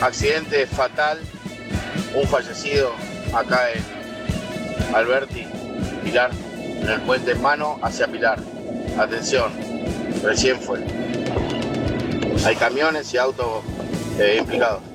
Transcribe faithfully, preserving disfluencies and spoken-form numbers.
Accidente fatal, un fallecido acá en Alberti, Pilar, en el puente en mano hacia Pilar. Atención, recién fue. Hay camiones y autos eh, implicados.